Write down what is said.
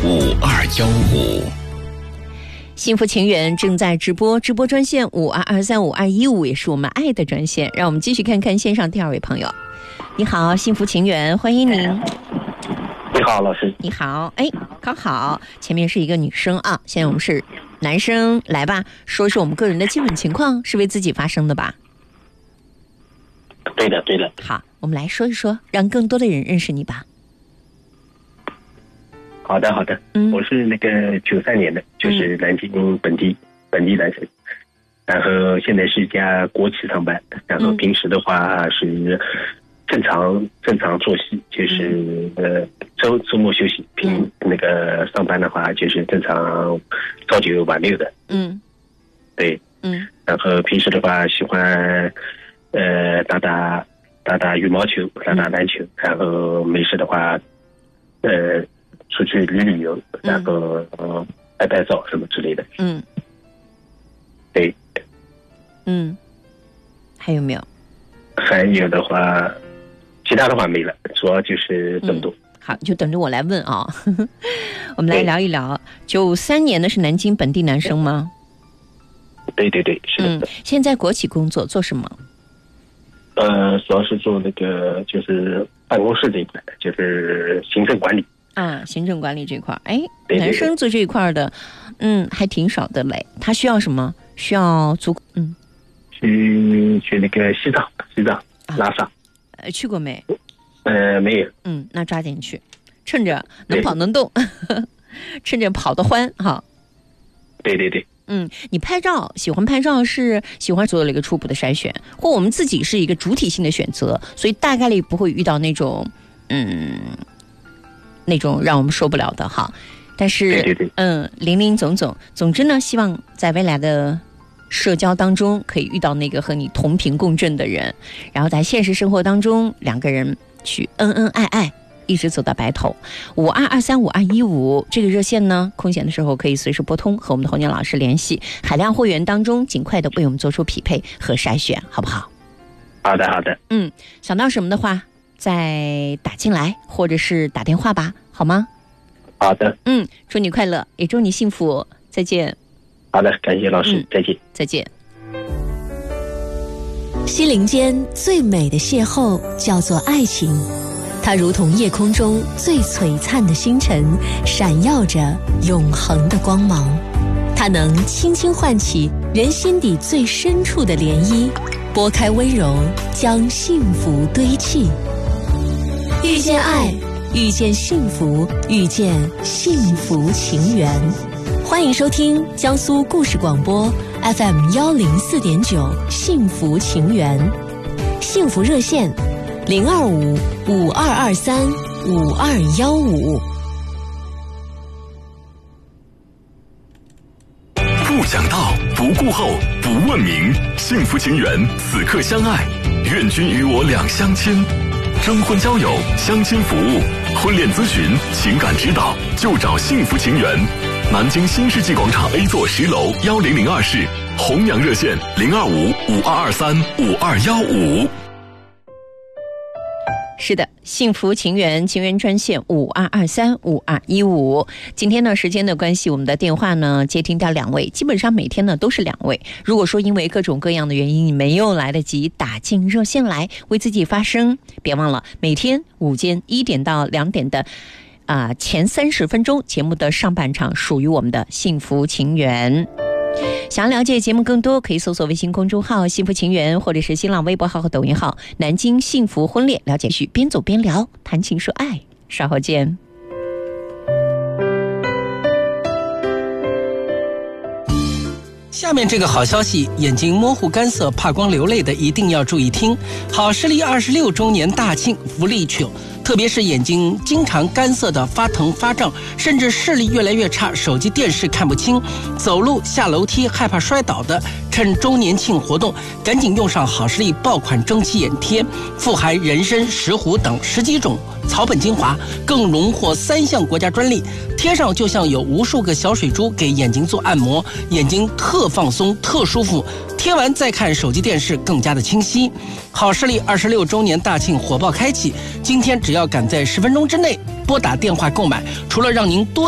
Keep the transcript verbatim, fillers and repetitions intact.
五二幺五。 幸福情缘正在直播，直播专线五二二三五二一五也是我们爱的专线。让我们继续看看线上第二位朋友。你好，幸福情缘，欢迎您。 你好，老师。 你好，哎，刚好前面是一个女生啊，现在我们是男生，来吧，说一说我们个人的基本情况，是为自己发声的吧？ 对的，对的。 好，我们来说一说，让更多的人认识你吧。 好的，好的。 嗯， 我是那个九三年的，就是南京本地、嗯、本地男生，然后现在是一家国企上班，然后平时的话是正常正常作息，就是呃周周末休息，平那个上班的话就是正常朝九晚六的。嗯，对，嗯，然后平时的话喜欢。呃，打打打打羽毛球，打打篮球，然后没事的话，呃，出去旅旅游，然后呃拍拍照什么之类的。嗯，对， 嗯，还有没有？ 还有的话，其他的话没了，主要就是这么多。 嗯、好，就等着我来问啊。我们来聊一聊，九三年的是南京本地男生吗？ 对对对，是的。 嗯，现在国企工作做什么？ 呃，主要是做那个就是办公室这一块，就是行政管理啊，行政管理这块，哎，男生做这一块的，嗯，还挺少的嘞。他需要什么？需要足，嗯， 去去那个西藏，西藏、啊、拉萨， 呃，去过没？ 呃，没有。 嗯，那抓紧去，趁着能跑能动，趁着跑得欢哈。 对对对。 嗯，你拍照喜欢拍照是喜欢做了一个初步的筛选，或我们自己是一个主体性的选择，所以大概率不会遇到那种嗯那种让我们受不了的哈。但是对对对嗯林林总总，总之呢，希望在未来的社交当中可以遇到那个和你同频共振的人，然后在现实生活当中两个人去恩恩爱爱。一直走到白头。五二二三五二一五这个热线呢，空闲的时候可以随时拨通，和我们的洪建老师联系。海量会员当中，尽快的为我们做出匹配和筛选，好不好？ 好的，好的。 嗯，想到什么的话，再打进来，或者是打电话吧，好吗？ 好的。 嗯，祝你快乐，也祝你幸福。再见。 好的，感谢老师，嗯、再见。 再见。 心灵间最美的邂逅叫做爱情。它如同夜空中最璀璨的星辰，闪耀着永恒的光芒。它能轻轻唤起人心底最深处的涟漪，拨开温柔，将幸福堆砌。遇见爱，遇见幸福，遇见幸福情缘。欢迎收听江苏故事广播 F M 幺零四点九幸福情缘，幸福热线。零二五五二二三五二幺五。 不讲道，不顾后，不问名，幸福情缘，此刻相爱，愿君与我两相牵。征婚交友、相亲服务、婚恋咨询、情感指导，就找幸福情缘。南京新世纪广场 A 座十楼幺零零二室，弘阳热线零二五五二二三五二幺五。 是的，幸福情缘情缘专线五二二三五二一五。今天呢，时间的关系，我们的电话呢接听到两位，基本上每天呢都是两位。如果说因为各种各样的原因，你没有来得及打进热线来为自己发声，别忘了每天午间一点到两点的啊、呃、前三十分钟节目的上半场属于我们的幸福情缘。想要了解节目更多，可以搜索微信公众号幸福情缘，或者是新浪微博号和抖音号南京幸福婚恋，了解续边走边聊，谈情说爱。稍后见。 下面这个好消息，眼睛模糊干涩怕光流泪的一定要注意听。好视力二十六周年大庆福利曲，特别是眼睛经常干涩的发疼发胀，甚至视力越来越差，手机电视看不清，走路下楼梯害怕摔倒的，趁周年庆活动赶紧用上好视力爆款蒸汽眼贴，富含人参、石斛等十几种草本精华，更荣获三项国家专利，贴上就像有无数个小水珠给眼睛做按摩，眼睛特放松特舒服，贴完再看手机电视更加的清晰。好视力二十六周年大庆火爆开启，今天只要赶在十分钟之内拨打电话购买，除了让您多